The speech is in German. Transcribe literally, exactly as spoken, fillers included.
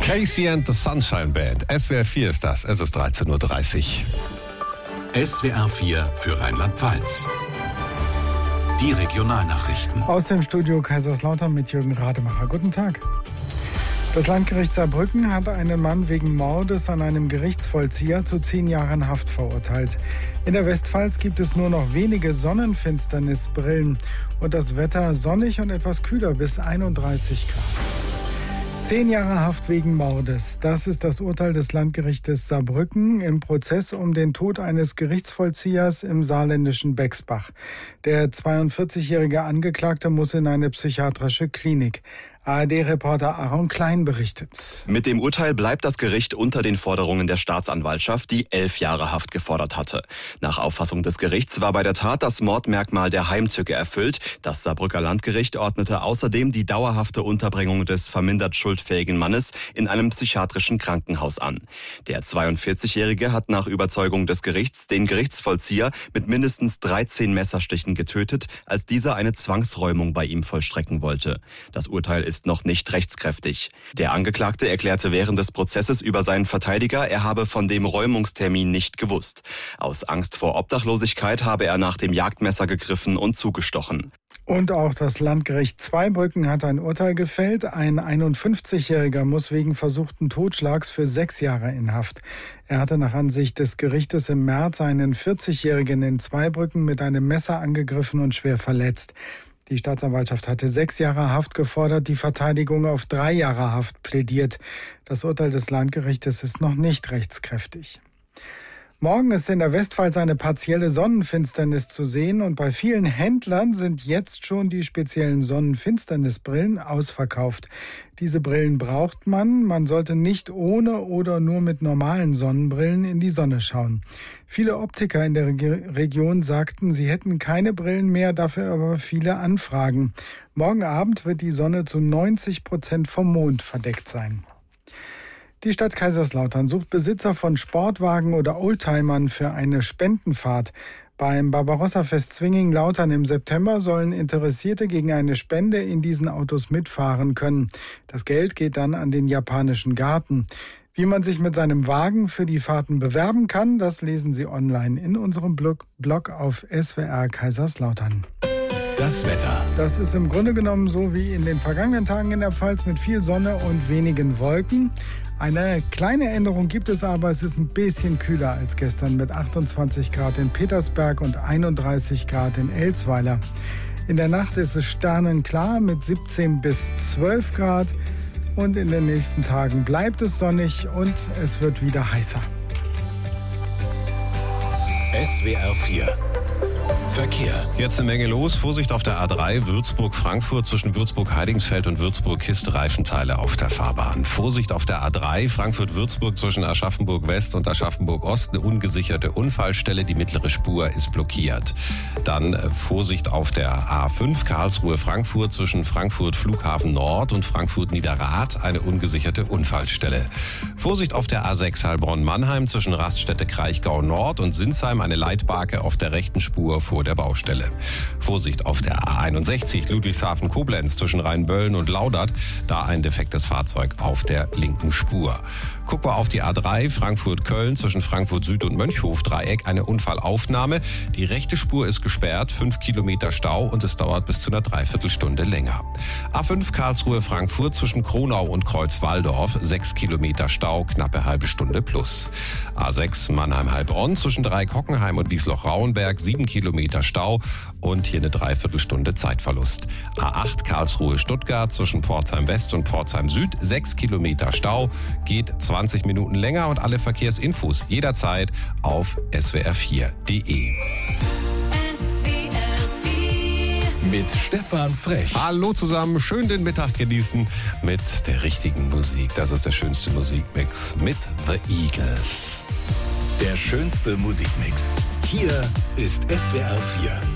Casey and the Sunshine Band. S W R vier ist das. Es ist dreizehn Uhr dreißig. S W R vier für Rheinland-Pfalz. Die Regionalnachrichten. Aus dem Studio Kaiserslautern mit Jürgen Rademacher. Guten Tag. Das Landgericht Saarbrücken hat einen Mann wegen Mordes an einem Gerichtsvollzieher zu zehn Jahren Haft verurteilt. In der Westpfalz gibt es nur noch wenige Sonnenfinsternisbrillen und das Wetter sonnig und etwas kühler bis einunddreißig Grad. Zehn Jahre Haft wegen Mordes. Das ist das Urteil des Landgerichtes Saarbrücken im Prozess um den Tod eines Gerichtsvollziehers im saarländischen Bexbach. Der zweiundvierzigjährige Angeklagte muss in eine psychiatrische Klinik. A R D-Reporter Aaron Klein berichtet. Mit dem Urteil bleibt das Gericht unter den Forderungen der Staatsanwaltschaft, die elf Jahre Haft gefordert hatte. Nach Auffassung des Gerichts war bei der Tat das Mordmerkmal der Heimtücke erfüllt. Das Saarbrücker Landgericht ordnete außerdem die dauerhafte Unterbringung des vermindert schuldfähigen Mannes in einem psychiatrischen Krankenhaus an. Der zweiundvierzigjährige hat nach Überzeugung des Gerichts den Gerichtsvollzieher mit mindestens dreizehn Messerstichen getötet, als dieser eine Zwangsräumung bei ihm vollstrecken wollte. Das Urteil ist noch nicht rechtskräftig. Der Angeklagte erklärte während des Prozesses über seinen Verteidiger, er habe von dem Räumungstermin nicht gewusst. Aus Angst vor Obdachlosigkeit habe er nach dem Jagdmesser gegriffen und zugestochen. Und auch das Landgericht Zweibrücken hat ein Urteil gefällt. Ein einundfünfzigjähriger muss wegen versuchten Totschlags für sechs Jahre in Haft. Er hatte nach Ansicht des Gerichtes im März einen vierzigjährigen in Zweibrücken mit einem Messer angegriffen und schwer verletzt. Die Staatsanwaltschaft hatte sechs Jahre Haft gefordert, die Verteidigung auf drei Jahre Haft plädiert. Das Urteil des Landgerichtes ist noch nicht rechtskräftig. Morgen ist in der Westpfalz eine partielle Sonnenfinsternis zu sehen und bei vielen Händlern sind jetzt schon die speziellen Sonnenfinsternisbrillen ausverkauft. Diese Brillen braucht man. Man sollte nicht ohne oder nur mit normalen Sonnenbrillen in die Sonne schauen. Viele Optiker in der Region sagten, sie hätten keine Brillen mehr, dafür aber viele Anfragen. Morgen Abend wird die Sonne zu neunzig Prozent vom Mond verdeckt sein. Die Stadt Kaiserslautern sucht Besitzer von Sportwagen oder Oldtimern für eine Spendenfahrt. Beim Barbarossa-Fest Zwinging-Lautern im September sollen Interessierte gegen eine Spende in diesen Autos mitfahren können. Das Geld geht dann an den japanischen Garten. Wie man sich mit seinem Wagen für die Fahrten bewerben kann, das lesen Sie online in unserem Blog, Blog auf S W R Kaiserslautern. Das Wetter. Das ist im Grunde genommen so wie in den vergangenen Tagen in der Pfalz mit viel Sonne und wenigen Wolken. Eine kleine Änderung gibt es aber, es ist ein bisschen kühler als gestern mit achtundzwanzig Grad in Petersberg und einunddreißig Grad in Elsweiler. In der Nacht ist es sternenklar mit siebzehn bis zwölf Grad und in den nächsten Tagen bleibt es sonnig und es wird wieder heißer. S W R vier Verkehr. Jetzt eine Menge los. Vorsicht auf der A drei Würzburg-Frankfurt zwischen Würzburg-Heidingsfeld und Würzburg-Kist Reifenteile auf der Fahrbahn. Vorsicht auf der A drei Frankfurt-Würzburg zwischen Aschaffenburg-West und Aschaffenburg-Ost. Eine ungesicherte Unfallstelle. Die mittlere Spur ist blockiert. Dann äh, Vorsicht auf der A fünf Karlsruhe-Frankfurt zwischen Frankfurt-Flughafen Nord und Frankfurt-Niederrad. Eine ungesicherte Unfallstelle. Vorsicht auf der A sechs Heilbronn-Mannheim zwischen Raststätte-Kraichgau Nord und Sinsheim. Eine Leitbarke auf der rechten Spur vor der Baustelle. Vorsicht auf der A einundsechzig Ludwigshafen-Koblenz zwischen Rheinböllen und Laudert, da ein defektes Fahrzeug auf der linken Spur. Gucken wir auf die A drei Frankfurt-Köln zwischen Frankfurt Süd und Mönchhof-Dreieck, eine Unfallaufnahme. Die rechte Spur ist gesperrt, fünf Kilometer Stau und es dauert bis zu einer Dreiviertelstunde länger. A fünf Karlsruhe-Frankfurt zwischen Kronau und Kreuzwaldorf, sechs Kilometer Stau, knappe halbe Stunde plus. A sechs Mannheim-Heilbronn zwischen Dreieck-Hockenheim und Wiesloch-Rauenberg, sieben Kilometer Stau und hier eine Dreiviertelstunde Zeitverlust. A acht Karlsruhe-Stuttgart zwischen Pforzheim West und Pforzheim Süd, sechs Kilometer Stau, geht zwanzig Minuten länger und alle Verkehrsinfos jederzeit auf S W R vier Punkt de. Mit Stefan Frech. Hallo zusammen, schön den Mittag genießen mit der richtigen Musik. Das ist der schönste Musikmix mit The Eagles. Der schönste Musikmix. Hier ist S W R vier.